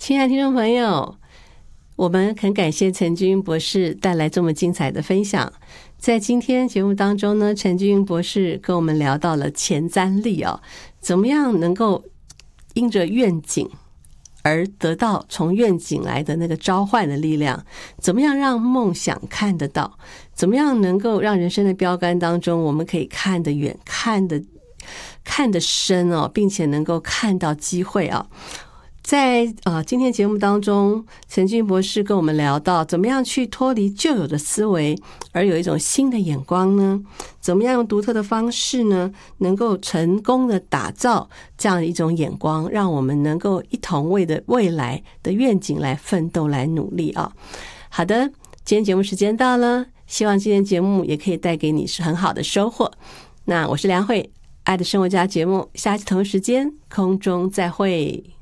亲爱的听众朋友，我们很感谢陈君博士带来这么精彩的分享。在今天节目当中呢，陈君博士跟我们聊到了前瞻力怎么样能够因着愿景而得到从愿景来的那个召唤的力量，怎么样让梦想看得到，怎么样能够让人生的标杆当中我们可以看得远，看得深并且能够看到机会在今天节目当中，陈君博士跟我们聊到怎么样去脱离旧有的思维，而有一种新的眼光呢？怎么样用独特的方式呢，能够成功的打造这样一种眼光，让我们能够一同为的未来的愿景来奋斗，来努力好的，今天节目时间到了，希望今天节目也可以带给你是很好的收获。那我是梁慧，爱的生活家节目，下期同时间空中再会。